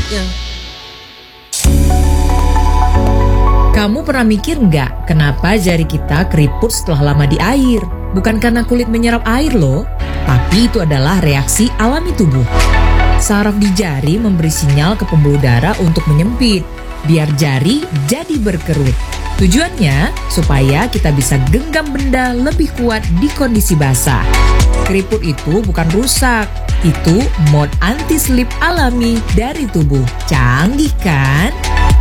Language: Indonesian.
selanjutnya. Kamu pernah mikir nggak kenapa jari kita keriput setelah lama di air? Bukan karena kulit menyerap air loh, tapi itu adalah reaksi alami tubuh. Saraf di jari memberi sinyal ke pembuluh darah untuk menyempit, biar jari jadi berkerut. Tujuannya supaya kita bisa genggam benda lebih kuat di kondisi basah. Keriput itu bukan rusak, itu mode anti-slip alami dari tubuh. Canggih kan?